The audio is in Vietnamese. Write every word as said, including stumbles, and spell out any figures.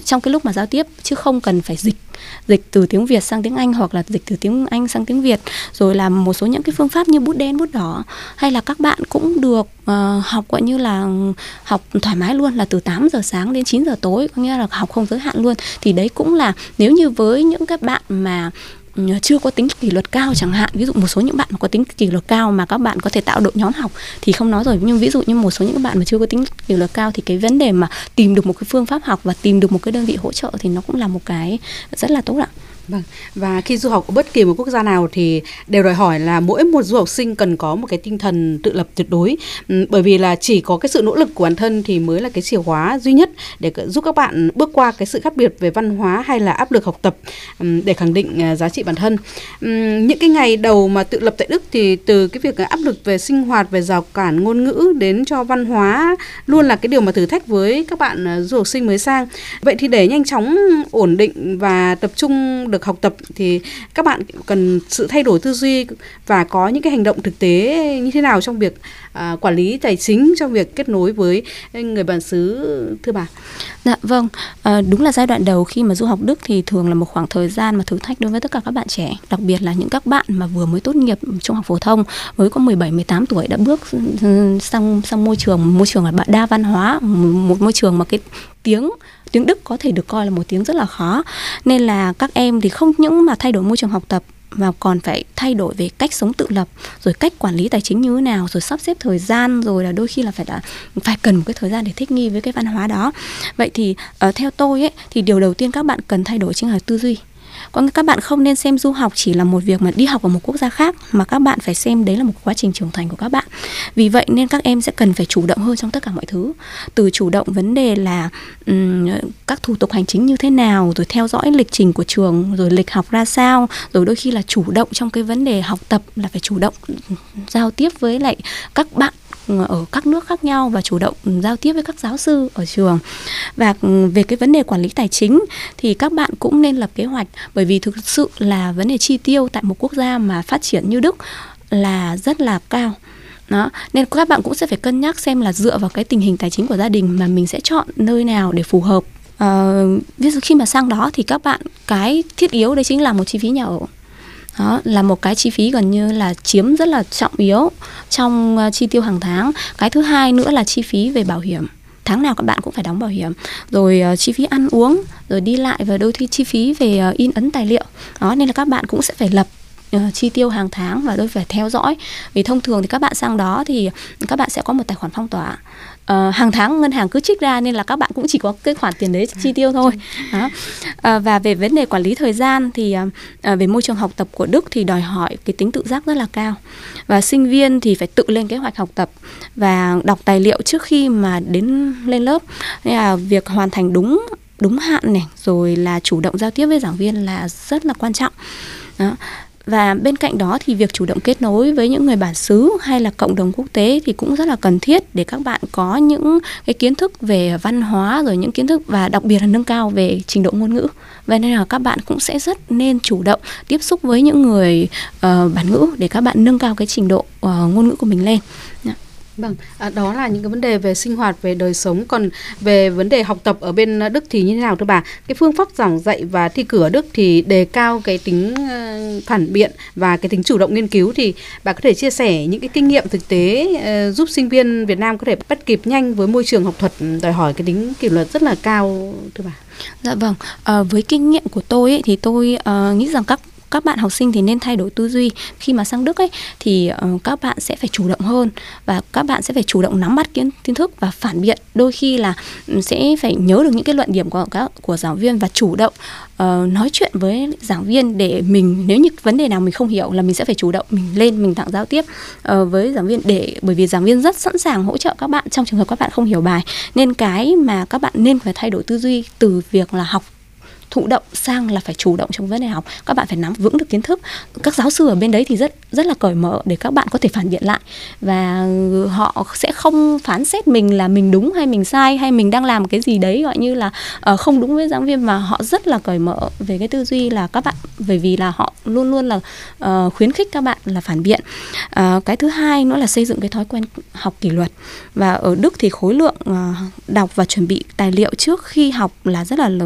trong cái lúc mà giao tiếp, chứ không cần phải dịch dịch từ tiếng Việt sang tiếng Anh hoặc là dịch từ tiếng Anh sang tiếng Việt. Rồi là một số những cái phương pháp như bút đen, bút đỏ, hay là các bạn cũng được uh, học gọi như là học thoải mái luôn, là từ tám giờ sáng đến chín giờ tối, có nghĩa là học không giới hạn luôn. Thì đấy cũng là nếu như với những các bạn mà chưa có tính kỷ luật cao chẳng hạn, ví dụ một số những bạn mà có tính kỷ luật cao mà các bạn có thể tạo đội nhóm học thì không nói rồi, nhưng ví dụ như một số những bạn mà chưa có tính kỷ luật cao thì cái vấn đề mà tìm được một cái phương pháp học và tìm được một cái đơn vị hỗ trợ thì nó cũng là một cái rất là tốt ạ. Vâng, và khi du học ở bất kỳ một quốc gia nào thì đều đòi hỏi là mỗi một du học sinh cần có một cái tinh thần tự lập tuyệt đối, ừ, bởi vì là chỉ có cái sự nỗ lực của bản thân thì mới là cái chìa khóa duy nhất để giúp các bạn bước qua cái sự khác biệt về văn hóa hay là áp lực học tập, um, để khẳng định uh, giá trị bản thân. Um, những cái ngày đầu mà tự lập tại Đức thì từ cái việc áp lực về sinh hoạt, về rào cản ngôn ngữ đến cho văn hóa luôn là cái điều mà thử thách với các bạn uh, du học sinh mới sang. Vậy thì để nhanh chóng ổn định và tập trung được học tập thì các bạn cần sự thay đổi tư duy và có những cái hành động thực tế như thế nào trong việc à, quản lý tài chính, trong việc kết nối với người bản xứ, thưa bà? Dạ vâng, à, đúng là giai đoạn đầu khi mà du học Đức thì thường là một khoảng thời gian mà thử thách đối với tất cả các bạn trẻ, đặc biệt là những các bạn mà vừa mới tốt nghiệp trung học phổ thông, mới có mười bảy mười tám tuổi đã bước sang sang môi trường môi trường là đa văn hóa, một môi trường mà cái tiếng tiếng Đức có thể được coi là một tiếng rất là khó, nên là các em thì không những mà thay đổi môi trường học tập mà còn phải thay đổi về cách sống tự lập, rồi cách quản lý tài chính như thế nào, rồi sắp xếp thời gian, rồi là đôi khi là phải đã phải cần một cái thời gian để thích nghi với cái văn hóa đó. Vậy thì uh, theo tôi ấy, thì điều đầu tiên các bạn cần thay đổi chính là tư duy. Có nghĩa các bạn không nên xem du học chỉ là một việc mà đi học ở một quốc gia khác, mà các bạn phải xem đấy là một quá trình trưởng thành của các bạn. Vì vậy nên các em sẽ cần phải chủ động hơn trong tất cả mọi thứ. Từ chủ động vấn đề là um, các thủ tục hành chính như thế nào, rồi theo dõi lịch trình của trường, rồi lịch học ra sao, rồi đôi khi là chủ động trong cái vấn đề học tập, là phải chủ động giao tiếp với lại các bạn ở các nước khác nhau và chủ động giao tiếp với các giáo sư ở trường. Và về cái vấn đề quản lý tài chính thì các bạn cũng nên lập kế hoạch, bởi vì thực sự là vấn đề chi tiêu tại một quốc gia mà phát triển như Đức là rất là cao. Đó, nên các bạn cũng sẽ phải cân nhắc xem là dựa vào cái tình hình tài chính của gia đình mà mình sẽ chọn nơi nào để phù hợp. À, ví dụ khi mà sang đó thì các bạn cái thiết yếu đấy chính là một chi phí nhà ở. Đó là một cái chi phí gần như là chiếm rất là trọng yếu trong uh, chi tiêu hàng tháng. Cái thứ hai nữa là chi phí về bảo hiểm. Tháng nào các bạn cũng phải đóng bảo hiểm. Rồi uh, chi phí ăn uống, rồi đi lại, và đôi khi chi phí về uh, in ấn tài liệu. Đó, nên là các bạn cũng sẽ phải lập uh, chi tiêu hàng tháng và đôi phải theo dõi. Vì thông thường thì các bạn sang đó thì các bạn sẽ có một tài khoản phong tỏa. Uh, hàng tháng ngân hàng cứ trích ra, nên là các bạn cũng chỉ có cái khoản tiền đấy chi tiêu thôi. Đó. Uh, và về vấn đề quản lý thời gian thì uh, về môi trường học tập của Đức thì đòi hỏi cái tính tự giác rất là cao, và sinh viên thì phải tự lên kế hoạch học tập và đọc tài liệu trước khi mà đến lên lớp. Nên là việc hoàn thành đúng đúng hạn này, rồi là chủ động giao tiếp với giảng viên là rất là quan trọng. Đó. Và bên cạnh đó thì việc chủ động kết nối với những người bản xứ hay là cộng đồng quốc tế thì cũng rất là cần thiết để các bạn có những cái kiến thức về văn hóa, rồi những kiến thức và đặc biệt là nâng cao về trình độ ngôn ngữ. Vậy nên là các bạn cũng sẽ rất nên chủ động tiếp xúc với những người uh, bản ngữ để các bạn nâng cao cái trình độ uh, ngôn ngữ của mình lên. Yeah. Vâng, à, đó là những cái vấn đề về sinh hoạt, về đời sống. Còn về vấn đề học tập ở bên Đức thì như thế nào thưa bà? Cái phương pháp giảng dạy và thi cử ở Đức thì đề cao cái tính uh, phản biện và cái tính chủ động nghiên cứu, thì bà có thể chia sẻ những cái kinh nghiệm thực tế uh, giúp sinh viên Việt Nam có thể bắt kịp nhanh với môi trường học thuật đòi hỏi cái tính kỷ luật rất là cao thưa bà? Dạ vâng, à, với kinh nghiệm của tôi ấy, thì tôi uh, nghĩ rằng các các bạn học sinh thì nên thay đổi tư duy. Khi mà sang Đức ấy thì uh, các bạn sẽ phải chủ động hơn, và các bạn sẽ phải chủ động nắm bắt kiến, kiến thức và phản biện. Đôi khi là sẽ phải nhớ được những cái luận điểm của các của giảng viên và chủ động uh, nói chuyện với giảng viên để mình, nếu như vấn đề nào mình không hiểu là mình sẽ phải chủ động mình lên mình thẳng giao tiếp uh, với giảng viên, để bởi vì giảng viên rất sẵn sàng hỗ trợ các bạn trong trường hợp các bạn không hiểu bài. Nên cái mà các bạn nên phải thay đổi tư duy từ việc là học thụ động sang là phải chủ động trong vấn đề học. Các bạn phải nắm vững được kiến thức. Các giáo sư ở bên đấy thì rất rất là cởi mở để các bạn có thể phản biện lại, và họ sẽ không phán xét mình là mình đúng hay mình sai, hay mình đang làm cái gì đấy gọi như là uh, không đúng với giảng viên, mà họ rất là cởi mở về cái tư duy là các bạn, bởi vì là họ luôn luôn là uh, khuyến khích các bạn là phản biện. Uh, cái thứ hai nữa là xây dựng cái thói quen học kỷ luật. Và ở Đức thì khối lượng uh, đọc và chuẩn bị tài liệu trước khi học là rất là lớn.